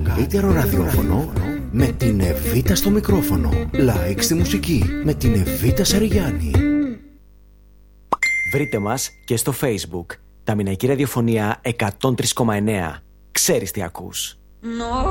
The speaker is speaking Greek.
καλύτερο ραδιόφωνο με την Εβίτα στο μικρόφωνο. Like στη μουσική με την Εβίτα Σαριγιάννη. Βρείτε μας και στο Facebook. Τα Μηναϊκή Ραδιοφωνία 103,9. Ξέρεις τι ακούς. No.